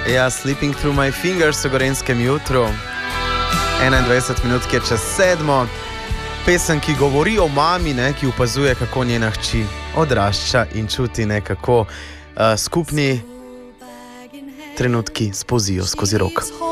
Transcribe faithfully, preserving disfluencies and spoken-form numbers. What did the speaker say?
Ja, Sleeping Through My Fingers v Gorenjskem jutru. enaindvajset minut je čez sedmo. Pesem, ki govori o mami, ne, ki opazuje, kako njena hči odrašča in čuti nekako uh, skupni trenutki spozijo skozi rok.